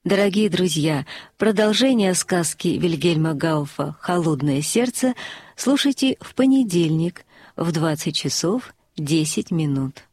Дорогие друзья, продолжение сказки Вильгельма Гауфа «Холодное сердце» слушайте в понедельник в 20 часов 10 минут.